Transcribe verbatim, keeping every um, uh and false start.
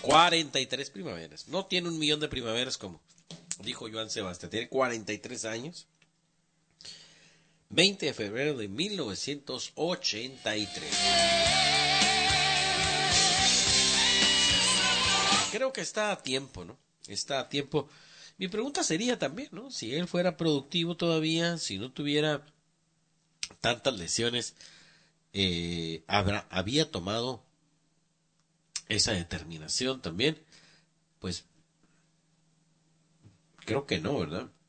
cuarenta y tres primaveras. No tiene un millón de primaveras como dijo Joan Sebastián. Tiene cuarenta y tres años. veinte de febrero de mil novecientos ochenta y tres. Creo que está a tiempo, ¿no? Está a tiempo. Mi pregunta sería también, ¿no? Si él fuera productivo todavía, si no tuviera tantas lesiones, eh, habrá, había tomado esa determinación también. Pues creo que no, ¿verdad?